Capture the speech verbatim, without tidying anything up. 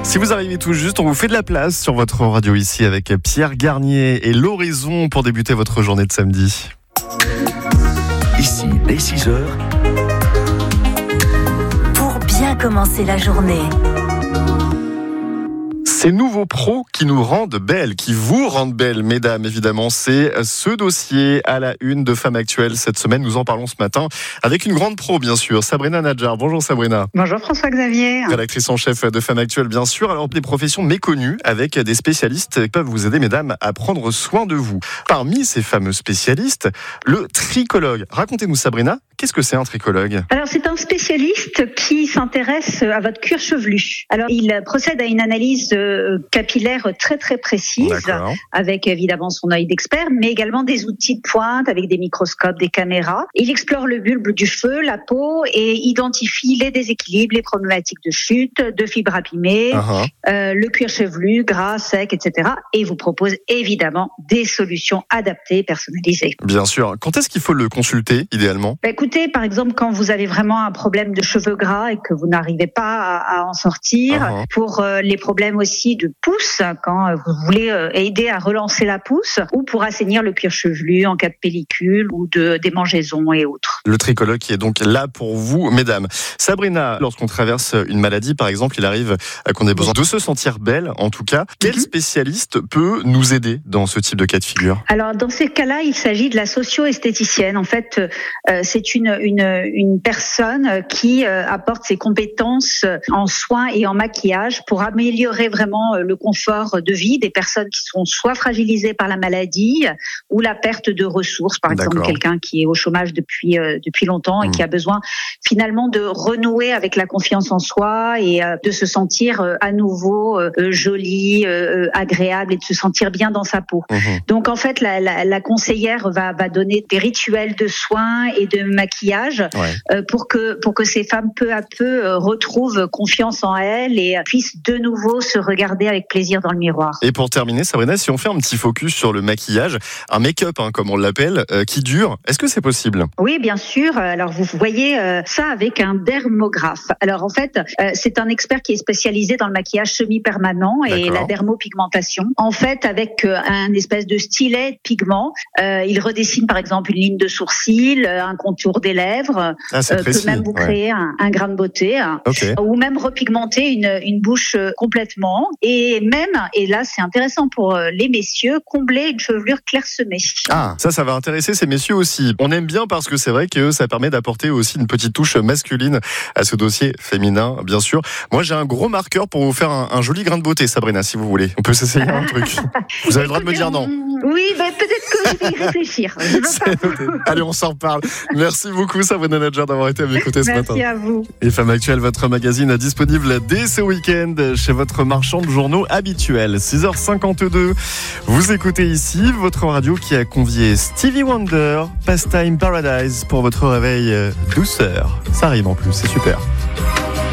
Si vous arrivez tout juste, on vous fait de la place sur votre radio ici avec Pierre Garnier et l'Horizon pour débuter votre journée de samedi. Ici, dès six heures. Pour bien commencer la journée. Ces nouveaux pros qui nous rendent belles, qui vous rendent belles, mesdames, évidemment, c'est ce dossier à la une de Femmes Actuelles cette semaine. Nous en parlons ce matin avec une grande pro, bien sûr, Sabrina Nadjar. Bonjour Sabrina. Bonjour François-Xavier. Rédactrice en chef de Femmes Actuelles, bien sûr. Alors, des professions méconnues avec des spécialistes qui peuvent vous aider, mesdames, à prendre soin de vous. Parmi ces fameux spécialistes, le tricologue. Racontez-nous, Sabrina, qu'est-ce que c'est un tricologue ? Alors, c'est un spécialiste qui s'intéresse à votre cuir chevelu. Alors, il procède à une analyse capillaire très très précise, D'accord. avec évidemment son œil d'expert, mais également des outils de pointe avec des microscopes, des caméras. Il explore le bulbe du cheveu, la peau et identifie les déséquilibres, les problématiques de chute, de fibres abîmées, Uh-huh. euh, le cuir chevelu, gras, sec, et cetera. Et il vous propose évidemment des solutions adaptées, personnalisées. Bien sûr. Quand est-ce qu'il faut le consulter, idéalement ? Bah, écoutez, par exemple, quand vous avez vraiment un problème de cheveux gras et que vous n'arrivez pas à, à en sortir, Uh-huh. pour euh, les problèmes aussi de pouce, quand vous voulez euh, aider à relancer la pousse, ou pour assainir le cuir chevelu en cas de pellicule ou de démangeaisons et autres. Le tricologue qui est donc là pour vous, mesdames. Sabrina, lorsqu'on traverse une maladie, par exemple, il arrive qu'on ait besoin de se sentir belle, en tout cas. Quel Mm-hmm. spécialiste peut nous aider dans ce type de cas de figure ? Alors, dans ces cas-là, il s'agit de la socio-esthéticienne. En fait, euh, c'est une, une, une personne qui euh, apporte ses compétences en soins et en maquillage pour améliorer vraiment le confort de vie des personnes qui sont soit fragilisées par la maladie ou la perte de ressources. Par exemple, D'accord. quelqu'un qui est au chômage depuis, euh, depuis longtemps et Mmh. qui a besoin finalement de renouer avec la confiance en soi et euh, de se sentir euh, à nouveau euh, jolie, euh, agréable et de se sentir bien dans sa peau. Mmh. Donc en fait, la, la, la conseillère va, va donner des rituels de soins et de maquillage Ouais. euh, pour que pour que ces femmes peu à peu euh, retrouvent confiance en elles et euh, puissent de nouveau se regarder avec plaisir dans le miroir. Et pour terminer, Sabrina, si on fait un petit focus sur le maquillage, un make-up, hein, comme on l'appelle, euh, qui dure, est-ce que c'est possible ? Oui, bien sûr. Alors vous voyez euh, ça avec un dermographe. Alors en fait, euh, c'est un expert qui est spécialisé dans le maquillage semi-permanent et D'accord. la dermopigmentation. En fait, avec euh, un espèce de stylet de pigment, euh, il redessine par exemple une ligne de sourcil, euh, un contour des lèvres, Ah, c'est euh, précis. peut même vous Ouais. créer un, un grain de beauté, hein, Ok. ou même repigmenter une, une bouche euh, complètement. Et même, et là c'est intéressant pour euh, les messieurs, combler une chevelure clairsemée. Ah, ça, ça va intéresser ces messieurs aussi. On aime bien parce que c'est vrai que ça permet d'apporter aussi une petite touche masculine à ce dossier féminin, bien sûr. Moi, j'ai un gros marqueur pour vous faire un, un joli grain de beauté, Sabrina, si vous voulez. On peut s'essayer un truc. Vous avez le droit de me dire non. Oui, ben peut-être que je vais y réfléchir. Je veux pas C'est noté. Allez, on s'en reparle. Merci beaucoup, Sabrina Nadjar, d'avoir été à mes côtés ce matin. Merci à vous. Et Femmes Actuelles, votre magazine est disponible dès ce week-end chez votre marchand de journaux habituel. six heures cinquante-deux. Vous écoutez ici votre radio qui a convié Stevie Wonder, Pastime Paradise pour votre réveil douceur. Ça rime en plus, c'est super.